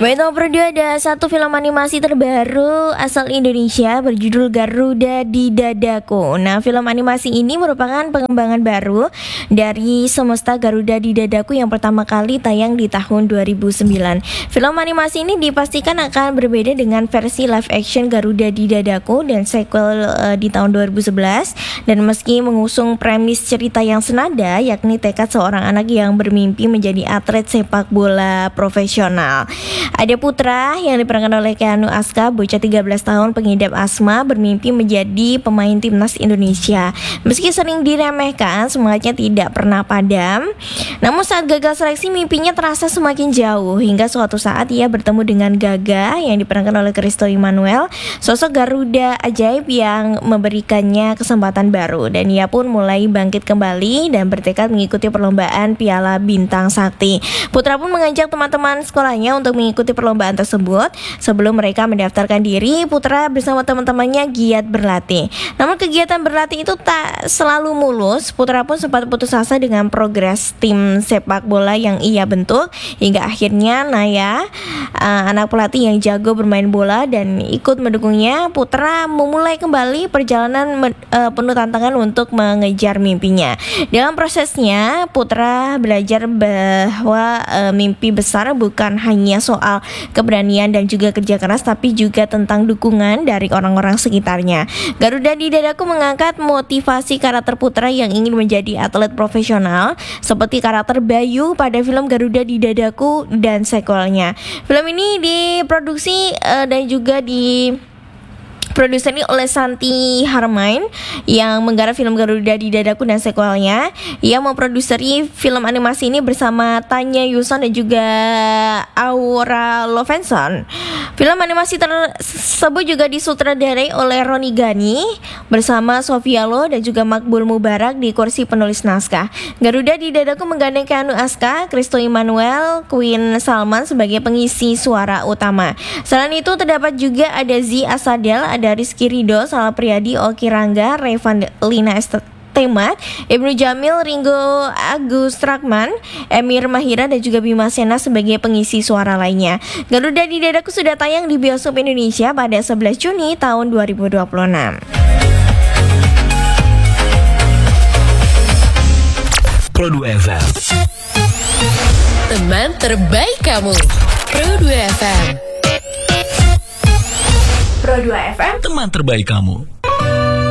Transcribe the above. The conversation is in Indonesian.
Baik, nomor 2 ada satu film animasi terbaru asal Indonesia berjudul Garuda di Dadaku. Nah, film animasi ini merupakan pengembangan baru dari semesta Garuda di Dadaku yang pertama kali tayang di tahun 2009. Film animasi ini dipastikan akan berbeda dengan versi live action Garuda di Dadaku dan sequel di tahun 2011. Dan meski mengusung premis cerita yang senada, yakni tekad seorang anak yang bermimpi menjadi atlet sepak bola profesional. Ada Putra yang diperankan oleh Keanu Aska, bocah 13 tahun pengidap asma bermimpi menjadi pemain timnas Indonesia. Meski sering diremehkan, semangatnya tidak pernah padam. Namun saat gagal seleksi, mimpinya terasa semakin jauh hingga suatu saat ia bertemu dengan Gaga yang diperankan oleh Christo Immanuel, sosok Garuda ajaib yang memberikannya kesempatan baru, dan ia pun mulai bangkit kembali dan bertekad mengikuti perlombaan Piala Bintang Sakti. Putra pun mengajak teman-teman sekolahnya untuk mengikuti perlombaan tersebut. Sebelum mereka mendaftarkan diri, Putra bersama teman-temannya giat berlatih. Namun kegiatan berlatih itu tak selalu mulus. Putra pun sempat putus asa dengan progres tim sepak bola yang ia bentuk, hingga akhirnya Naya, anak pelatih yang jago bermain bola dan ikut mendukungnya, Putra memulai kembali perjalanan penuh tantangan untuk mengejar mimpinya. Dalam prosesnya, Putra belajar bahwa mimpi besar bukan hanya soal keberanian dan juga kerja keras, tapi juga tentang dukungan dari orang-orang sekitarnya. Garuda di Dadaku mengangkat motivasi karakter Putra yang ingin menjadi atlet profesional, seperti karakter Bayu pada film Garuda di Dadaku dan sequelnya. Film ini diproduksi dan juga produseri oleh Santi Harmain yang menggarap film Garuda di Dadaku dan sequelnya. Ia memproduksi film animasi ini bersama Tanya Yuson dan juga Aura Lovenson. Film animasi tersebut juga disutradarai oleh Roni Gani bersama Sofia Lo dan juga Makbul Mubarak di kursi penulis naskah. Garuda di Dadaku menggandeng Keanu Aska, Christo Immanuel, Queen Salman sebagai pengisi suara utama. Selain itu terdapat juga ada Zi Asadel, ada Rizky Ridho, Salma Priadi, Oki Rangga, Revalina Temat, Ibnu Jamil, Ringo Agus Trakman, Emir Mahira dan juga Bima Sena sebagai pengisi suara lainnya. Garuda di Dadaku sudah tayang di bioskop Indonesia pada 11 Juni tahun 2026. Pro 2 FM, teman terbaik kamu. Pro 2 FM. Pro 2 FM, teman terbaik kamu.